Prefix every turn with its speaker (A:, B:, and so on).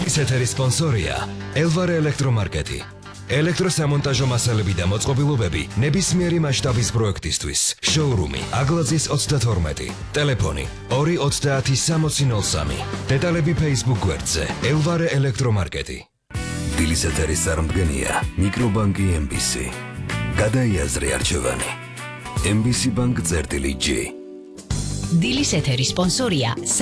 A: ეთერის სპონსორია ელვარე ელექტრომარკეტი. ელექტროსამონტაჟო მასალები და მოწყობილობები ნებისმიერი მასშტაბის პროექტისთვის. შოურუმი აგლაძის 32. ტელეფონი 2906003. დეტალები Facebook გვერდზე ელვარე ელექტრომარკეტი. დილის ეთერის წარმომადგენია მიკრობანკი MBC. გადაიაზრე არჩევანი. MBC Bank წერტილი G.
B: დილის ეთერის სპონსორია